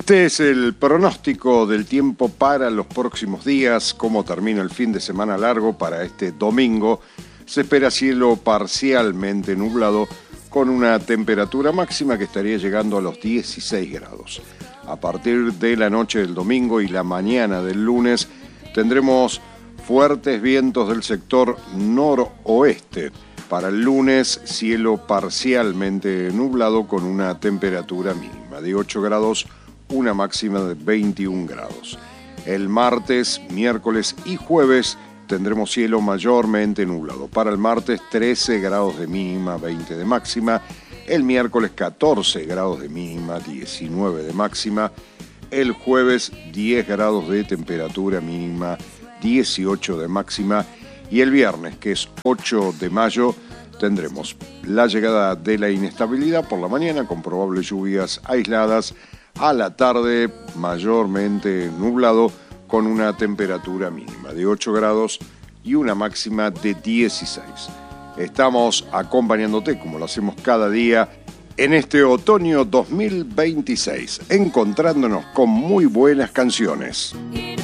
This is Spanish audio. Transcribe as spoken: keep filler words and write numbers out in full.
Este es el pronóstico del tiempo para los próximos días. Cómo termina el fin de semana largo para este domingo. Se espera cielo parcialmente nublado con una temperatura máxima que estaría llegando a los dieciséis grados. A partir de la noche del domingo y la mañana del lunes tendremos fuertes vientos del sector noroeste. Para el lunes, cielo parcialmente nublado con una temperatura mínima de ocho grados, una máxima de veintiún grados. El martes, miércoles y jueves tendremos cielo mayormente nublado. Para el martes, trece grados de mínima, veinte de máxima. El miércoles, catorce grados de mínima, diecinueve de máxima. El jueves, diez grados de temperatura mínima, dieciocho de máxima. Y el viernes, que es ocho de mayo, tendremos la llegada de la inestabilidad por la mañana con probables lluvias aisladas. A la tarde, mayormente nublado con una temperatura mínima de ocho grados y una máxima de dieciséis. Estamos acompañándote, como lo hacemos cada día, en este otoño dos mil veintiséis, encontrándonos con muy buenas canciones.